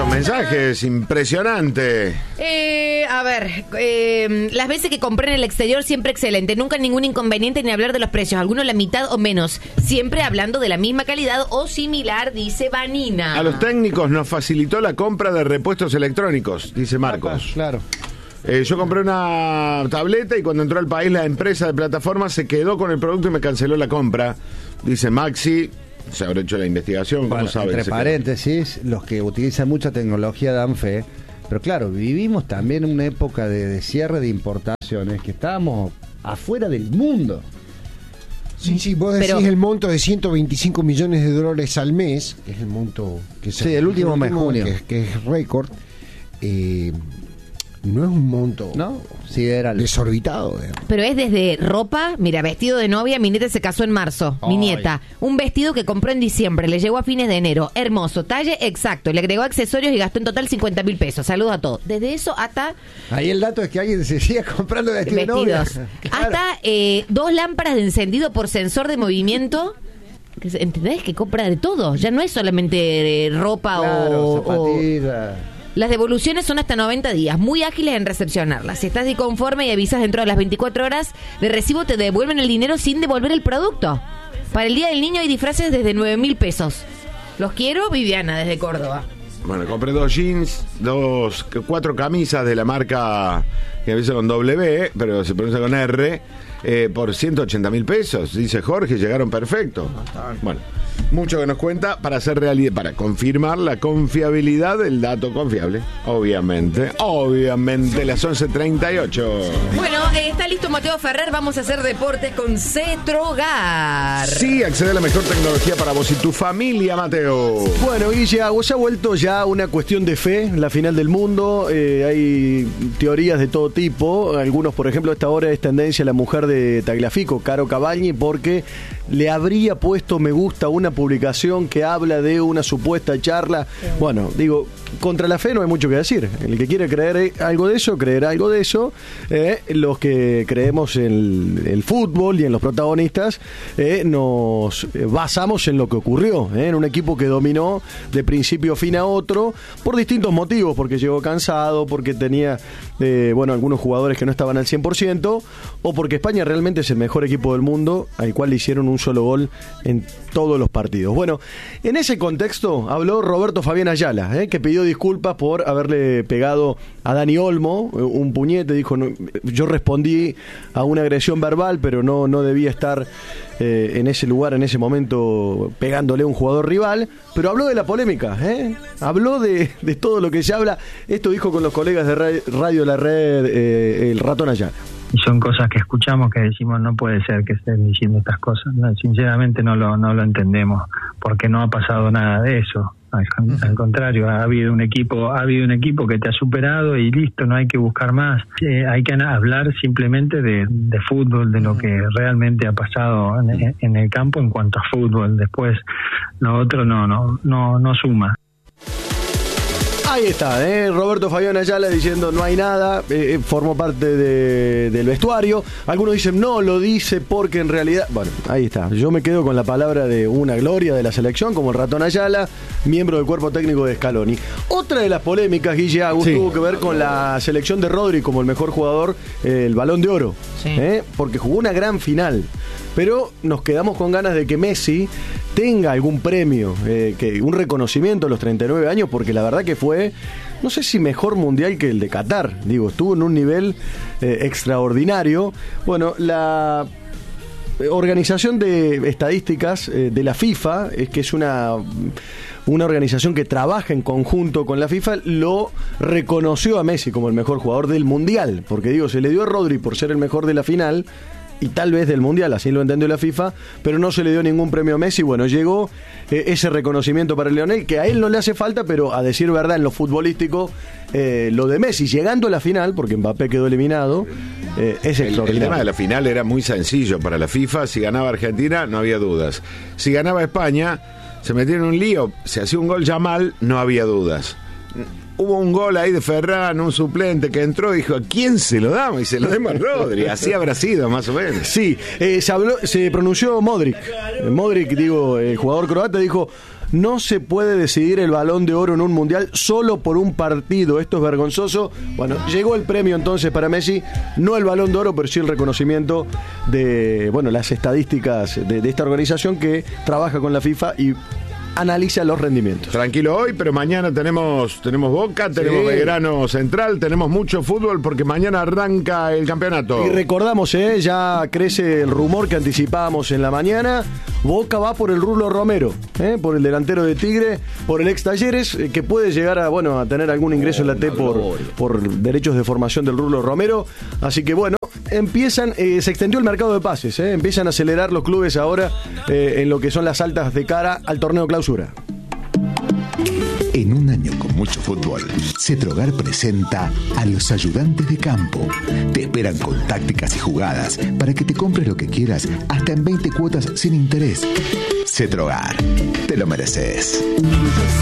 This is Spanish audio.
Muchos mensajes, impresionante. A ver, las veces que compré en el exterior siempre excelente, nunca ningún inconveniente ni hablar de los precios, algunos la mitad o menos, siempre hablando de la misma calidad o similar, dice Vanina. A los técnicos nos facilitó la compra de repuestos electrónicos, dice Marcos. Claro. Yo compré una tableta y cuando entró al país la empresa de plataforma se quedó con el producto y me canceló la compra, dice Maxi. Se habrá hecho la investigación, ¿cómo saben? Entre paréntesis, los que utilizan mucha tecnología dan fe, pero claro, vivimos también una época de cierre de importaciones que estábamos afuera del mundo. Sí, vos decís el monto de 125 millones de dólares al mes, que es el monto que se... Sí, el último mes, junio. Que es récord. No es un monto, ¿no? Sí, era desorbitado. Pero es desde ropa, mira, vestido de novia, mi nieta se casó en marzo, mi nieta. Un vestido que compró en diciembre, le llegó a fines de enero, hermoso, talle exacto, le agregó accesorios y gastó en total 50.000 pesos. Saludos a todos. Desde eso hasta... Ahí el dato es que alguien se sigue comprando vestidos. Claro. Hasta 2 lámparas de encendido por sensor de movimiento. ¿Entendés? Que compra de todo. Ya no es solamente ropa o zapatillas. Las devoluciones son hasta 90 días, muy ágiles en recepcionarlas. Si estás disconforme y avisas dentro de las 24 horas de recibo, te devuelven el dinero sin devolver el producto. Para el Día del Niño hay disfraces desde 9.000 pesos. Los quiero, Viviana, desde Córdoba. Bueno, compré 2 jeans, 4 camisas de la marca que empieza con W, pero se pronuncia con R, por 180.000 pesos. Dice Jorge, llegaron perfecto. Bueno, mucho que nos cuenta para hacer realidad, para confirmar la confiabilidad del dato confiable. Obviamente, las 11:38. Bueno, está listo Mateo Ferrer, vamos a hacer deportes con Cetrogar. Sí, accede a la mejor tecnología para vos y tu familia, Mateo. Bueno, Guille, se ha vuelto ya una cuestión de fe, la final del mundo. Hay teorías de todo tipo. Algunos, por ejemplo, a esta hora es tendencia la mujer de Tagliafico, Caro Cavagni, porque le habría puesto me gusta una publicación que habla de una supuesta charla. Bueno, digo, contra la fe no hay mucho que decir. El que quiere creer algo de eso, creerá algo de eso. Los que creemos en el fútbol y en los protagonistas, nos basamos en lo que ocurrió, en un equipo que dominó de principio a fin a otro, por distintos motivos, porque llegó cansado, porque tenía algunos jugadores que no estaban al 100%, o porque España realmente es el mejor equipo del mundo, al cual le hicieron un solo gol en todos los partidos. Bueno, en ese contexto habló Roberto Fabián Ayala, que pidió disculpas por haberle pegado a Dani Olmo un puñete. Dijo, no, yo respondí a una agresión verbal, pero no debía estar en ese lugar, en ese momento, pegándole a un jugador rival. Pero habló de la polémica, habló de todo lo que se habla. Esto dijo con los colegas de Radio La Red, el Ratón Ayala. Son cosas que escuchamos que decimos no puede ser que estén diciendo estas cosas. No, sinceramente no lo entendemos, porque no ha pasado nada de eso. Al contrario, ha habido un equipo que te ha superado y listo, no hay que buscar más. Hay que hablar simplemente de fútbol, de lo que realmente ha pasado en el campo en cuanto a fútbol. Después lo otro no suma. Ahí está, Roberto Fabián Ayala diciendo no hay nada, formó parte del vestuario. Algunos dicen no, lo dice porque en realidad... Bueno, ahí está. Yo me quedo con la palabra de una gloria de la selección, como el Ratón Ayala, miembro del cuerpo técnico de Scaloni. Otra de las polémicas, Guille Agus, tuvo que ver con la selección de Rodri como el mejor jugador, el Balón de Oro, porque jugó una gran final. Pero nos quedamos con ganas de que Messi tenga algún premio, un reconocimiento a los 39 años, porque la verdad que fue, no sé si mejor mundial que el de Qatar. Digo, estuvo en un nivel extraordinario. Bueno, la organización de estadísticas de la FIFA, que es una organización que trabaja en conjunto con la FIFA, lo reconoció a Messi como el mejor jugador del mundial, porque digo, se le dio a Rodri por ser el mejor de la final y tal vez del mundial, así lo entendió la FIFA, pero no se le dio ningún premio a Messi. Bueno, llegó ese reconocimiento para Lionel, que a él no le hace falta, pero a decir verdad, en lo futbolístico, lo de Messi llegando a la final, porque Mbappé quedó eliminado, es extraordinario. El tema de la final era muy sencillo para la FIFA. Si ganaba Argentina, no había dudas. Si ganaba España, se metieron en un lío. Si hacía un gol Yamal, no había dudas. Hubo un gol ahí de Ferran, un suplente que entró y dijo, ¿a quién se lo damos? Y se lo demos a Rodri. Así habrá sido, más o menos. Sí, se pronunció Modric. Modric, el jugador croata, dijo, no se puede decidir el Balón de Oro en un mundial solo por un partido. Esto es vergonzoso. Bueno, llegó el premio entonces para Messi, no el Balón de Oro, pero sí el reconocimiento de, bueno, las estadísticas de esta organización que trabaja con la FIFA y analiza los rendimientos. Tranquilo hoy, pero mañana tenemos Boca, tenemos Belgrano Central, tenemos mucho fútbol porque mañana arranca el campeonato. Y recordamos, ya crece el rumor que anticipábamos en la mañana. Boca va por el Rulo Romero, por el delantero de Tigre, por el ex Talleres, que puede llegar a tener algún ingreso en la T por derechos de formación del Rulo Romero. Así que bueno, se extendió el mercado de pases, empiezan a acelerar los clubes ahora en lo que son las altas de cara al torneo clausura. En un año con mucho fútbol, Cetrogar presenta a los ayudantes de campo. Te esperan con tácticas y jugadas para que te compres lo que quieras, hasta en 20 cuotas sin interés. Cetrogar, te lo mereces.